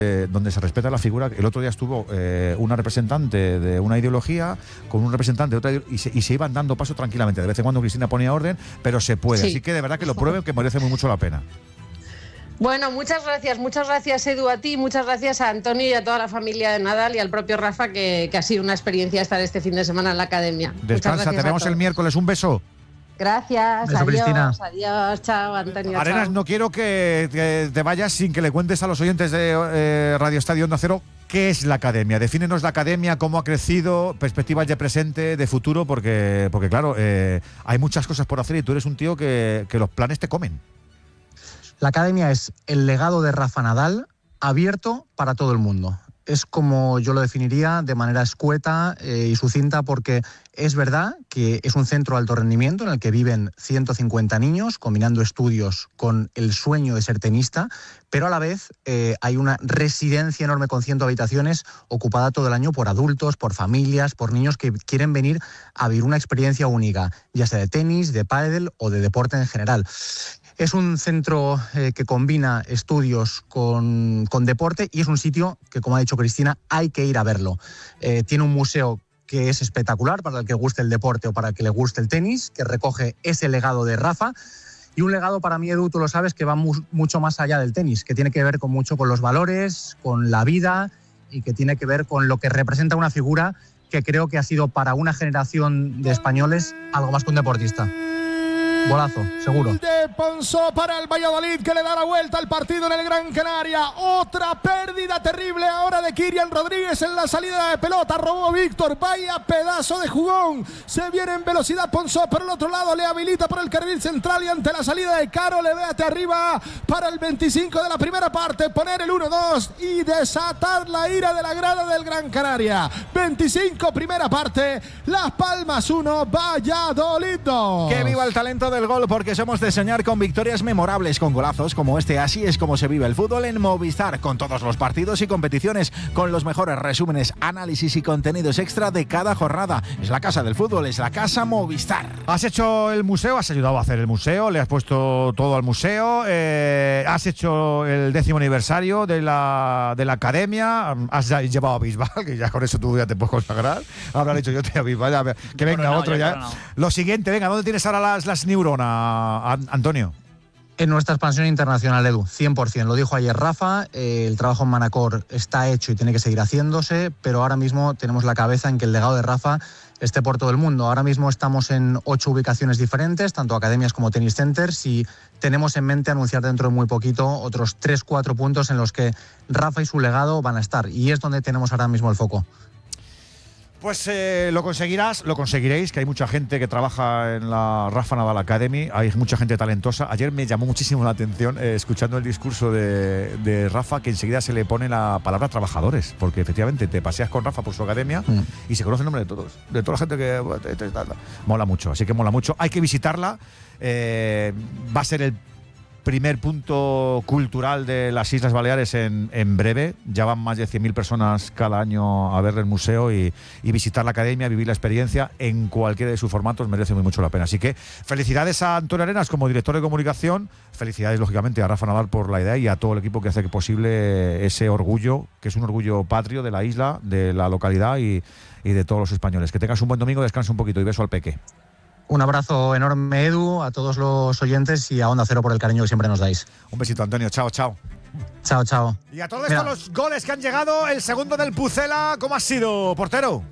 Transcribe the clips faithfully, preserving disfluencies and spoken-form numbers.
Eh, donde se respeta la figura. El otro día estuvo eh, una representante de una ideología con un representante de otra y se, y se iban dando paso tranquilamente. De vez en cuando Cristina ponía orden, pero se puede. Sí. Así que de verdad que lo prueben, que merece muy mucho la pena. Bueno, muchas gracias, muchas gracias Edu a ti, muchas gracias a Antonio y a toda la familia de Nadal y al propio Rafa, que, que ha sido una experiencia estar este fin de semana en la academia. Descansa, te vemos el miércoles, un beso. Gracias, beso, adiós, Cristina. adiós, chao Antonio. Arenas, chao. no quiero que, que te vayas sin que le cuentes a los oyentes de eh, Radio Estadio Onda Cero qué es la academia. Defínenos la academia, cómo ha crecido, perspectivas de presente, de futuro, porque, porque claro, eh, hay muchas cosas por hacer y tú eres un tío que, que los planes te comen. La academia es el legado de Rafa Nadal abierto para todo el mundo. Es como yo lo definiría, de manera escueta eh, y sucinta, porque es verdad que es un centro de alto rendimiento en el que viven ciento cincuenta niños, combinando estudios con el sueño de ser tenista, pero a la vez eh, hay una residencia enorme con cien habitaciones ocupada todo el año por adultos, por familias, por niños que quieren venir a vivir una experiencia única, ya sea de tenis, de pádel o de deporte en general. Es un centro eh, que combina estudios con, con deporte y es un sitio que, como ha dicho Cristina, hay que ir a verlo. Eh, tiene un museo que es espectacular para el que guste el deporte o para el que le guste el tenis, que recoge ese legado de Rafa. Y un legado para mí, Edu, tú lo sabes, que va mu- mucho más allá del tenis, que tiene que ver con mucho con los valores, con la vida y que tiene que ver con lo que representa una figura que creo que ha sido para una generación de españoles algo más que un deportista. Golazo, seguro. De Ponsó para el Valladolid, que le da la vuelta al partido en el Gran Canaria. Otra pérdida terrible ahora de Kirian Rodríguez en la salida de pelota. Robó Víctor, vaya pedazo de jugón. Se viene en velocidad Ponsó por el otro lado, le habilita por el carril central y ante la salida de Caro le vete arriba para el veinticinco de la primera parte, poner el uno dos y desatar la ira de la grada del Gran Canaria. veinticinco primera parte, Las Palmas uno, Valladolid dos. Que viva el talento del gol, porque somos de soñar con victorias memorables, con golazos como este. Así es como se vive el fútbol en Movistar, con todos los partidos y competiciones, con los mejores resúmenes, análisis y contenidos extra de cada jornada. Es la casa del fútbol, es la casa Movistar. Has hecho el museo, has ayudado a hacer el museo, le has puesto todo al museo, eh, has hecho el décimo aniversario de la, de la academia, has llevado a Bisbal, que ya con eso tú ya te puedes consagrar. Habrá dicho yo te a Bisbal, ya, que venga coronado, otro ya. Coronado. Lo siguiente, venga, ¿dónde tienes ahora las, las neuronas, Antonio? En nuestra expansión internacional, Edu, cien por ciento. Lo dijo ayer Rafa, eh, el trabajo en Manacor está hecho y tiene que seguir haciéndose, pero ahora mismo tenemos la cabeza en que el legado de Rafa esté por todo el mundo. Ahora mismo estamos en ocho ubicaciones diferentes, tanto academias como tenis centers, y tenemos en mente anunciar dentro de muy poquito otros tres cuatro puntos en los que Rafa y su legado van a estar, y es donde tenemos ahora mismo el foco. Pues eh, lo conseguirás, lo conseguiréis, que hay mucha gente que trabaja en la Rafa Nadal Academy, hay mucha gente talentosa. Ayer me llamó muchísimo la atención, eh, escuchando el discurso de, de Rafa, que enseguida se le pone la palabra trabajadores, porque efectivamente te paseas con Rafa por su academia mm. y se conoce el nombre de todos, de toda la gente que... Mola mucho, así que mola mucho. Hay que visitarla, eh, va a ser el primer punto cultural de las Islas Baleares en, en breve. Ya van más de cien mil personas cada año a ver el museo y, y visitar la academia, vivir la experiencia en cualquiera de sus formatos merece muy mucho la pena. Así que felicidades a Antonio Arenas como director de comunicación, felicidades lógicamente a Rafa Nadal por la idea y a todo el equipo que hace posible ese orgullo, que es un orgullo patrio de la isla, de la localidad y, y de todos los españoles. Que tengas un buen domingo, descansa un poquito y beso al peque. Un abrazo enorme, Edu, a todos los oyentes y a Onda Cero por el cariño que siempre nos dais. Un besito, Antonio. Chao, chao. Chao, chao. Y a todo esto, los goles que han llegado, el segundo del Pucela, ¿cómo ha sido, portero?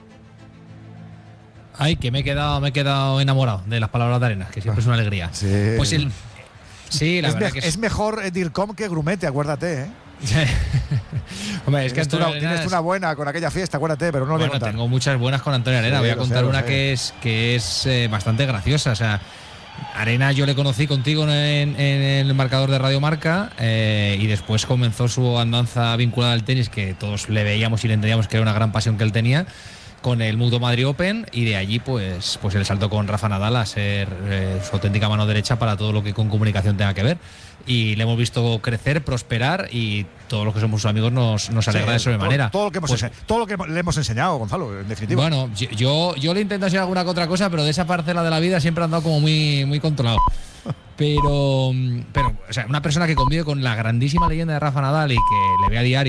Ay, que me he quedado, me he quedado enamorado de las palabras de Arenas, que siempre es una alegría. Sí. Pues el, sí, la es verdad me, que es, es mejor Dircom que Grumete, acuérdate, ¿eh? Hombre, es que tienes, una, Arenas, tienes una buena con aquella fiesta, acuérdate, pero no lo bueno, voy a contar. Tengo muchas buenas con Antonio Arena. Sí, voy a contar sé, una sé. que es que es eh, bastante graciosa. O sea, Arena yo le conocí contigo en, en el marcador de Radio Marca eh, y después comenzó su andanza vinculada al tenis, que todos le veíamos y le entendíamos que era una gran pasión que él tenía, con el Mutua Madrid Open, y de allí pues, pues el salto con Rafa Nadal a ser eh, su auténtica mano derecha para todo lo que con comunicación tenga que ver. Y le hemos visto crecer, prosperar, y todos los que somos sus amigos nos, nos alegra sí, de sobremanera. Todo, todo, lo que hemos pues, ense- todo lo que le hemos enseñado, Gonzalo, en definitiva. Bueno, yo, yo le intento enseñar alguna que otra cosa, pero de esa parcela de la vida siempre ha andado como muy, muy controlado. Pero, pero o sea, una persona que convive con la grandísima leyenda de Rafa Nadal y que le ve a diario